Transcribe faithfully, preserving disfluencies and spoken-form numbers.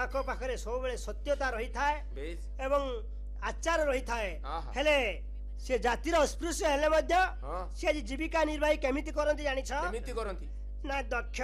पाखरे सब बेले सत्यता रही थाए बेस एवं आचार रही थाए आहा। हेले से जातिर अस्पृश्य हेले मध्य हाँ। से आज जीविका निर्वाही केमिति करंती जानिछ केमिति करंती ना दक्ष